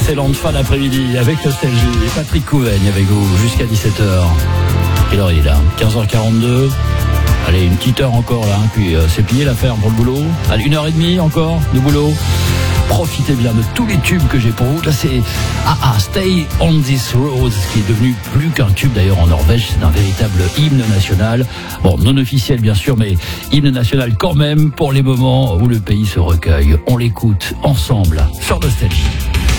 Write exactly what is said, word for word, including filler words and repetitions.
excellente fin d'après-midi avec Nostalgie. Patrick Couvaigne avec vous jusqu'à dix-sept heures. Quelle heure il est là ? quinze heures quarante-deux. Allez, une petite heure encore là, puis euh, c'est plié l'affaire pour le boulot. Allez, une heure et demie encore de boulot. Profitez bien de tous les tubes que j'ai pour vous. Là, c'est ah, ah, Stay on this road, qui est devenu plus qu'un tube d'ailleurs en Norvège. C'est un véritable hymne national. Bon, non officiel bien sûr, mais hymne national quand même pour les moments où le pays se recueille. On l'écoute ensemble sur Nostalgie.